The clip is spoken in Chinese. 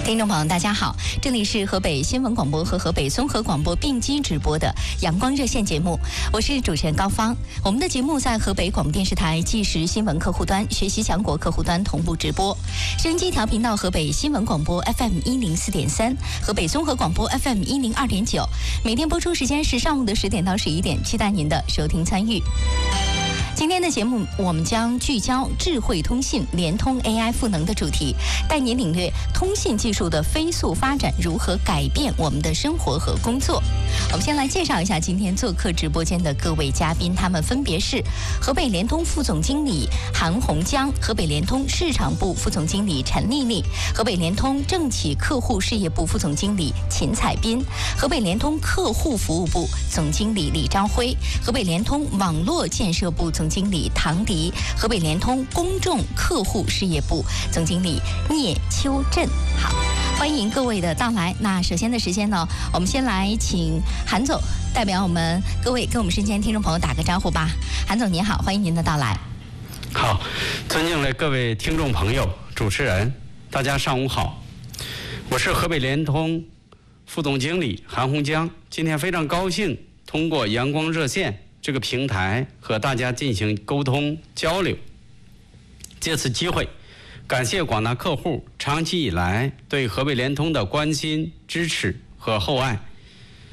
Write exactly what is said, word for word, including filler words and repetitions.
听众朋友，大家好，这里是河北新闻广播和河北综合广播并机直播的阳光热线节目，我是主持人高芳。我们的节目在河北广播电视台即时新闻客户端、学习强国客户端同步直播，收音机调频到河北新闻广播 F M 一零四点三，河北综合广播 F M 一零二点九，每天播出时间是上午的十点到十一点，期待您的收听参与。今天的节目，我们将聚焦智慧通信、联通 A I 赋能的主题，带您领略通信技术的飞速发展如何改变我们的生活和工作。我们先来介绍一下今天做客直播间的各位嘉宾，他们分别是河北联通副总经理韩红江、河北联通市场部副总经理陈丽丽、河北联通政企客户事业部副总经理秦彩斌、河北联通客户服务部总经理李章辉、河北联通网络建设部总经理唐迪、河北联通公众客户事业部总经理聂秋振。好，欢迎各位的到来。那首先的时间呢，我们先来请韩总代表我们各位跟我们身边听众朋友打个招呼吧。韩总您好，欢迎您的到来。 好，尊敬的各位听众朋友、主持人，大家上午好，我是河北联通副总经理韩红江。今天非常高兴通过阳光热线这个平台和大家进行沟通交流。借此机会，感谢广大客户长期以来对河北联通的关心、支持和厚爱，